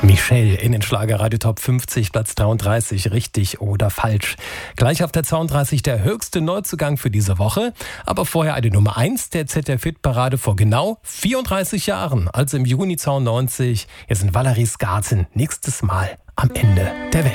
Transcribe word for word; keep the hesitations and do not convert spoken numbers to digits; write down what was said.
Michelle in den Schlagerradio Top fünfzig, Platz dreiunddreißig, richtig oder falsch. Gleich auf der zweiunddreißig der höchste Neuzugang für diese Woche. Aber vorher eine Nummer eins der Z D F-Hit-Parade vor genau vierunddreißig Jahren, also im Juni zweiundneunzig. Hier sind Valerie Skarten nächstes Mal am Ende der Welt.